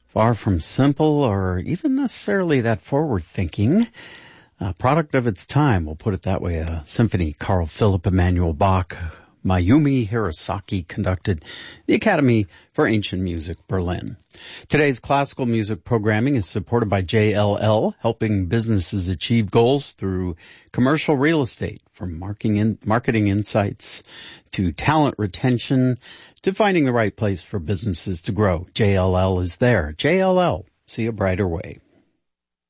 Far from simple or even necessarily that forward-thinking. A product of its time, we'll put it that way. A symphony Carl Philipp Emanuel Bach, Mayumi Hirosaki conducted the Academy for Ancient Music, Berlin. Today's classical music programming is supported by JLL, helping businesses achieve goals through commercial real estate, from marketing insights to talent retention to finding the right place for businesses to grow. JLL is there. JLL, see a brighter way.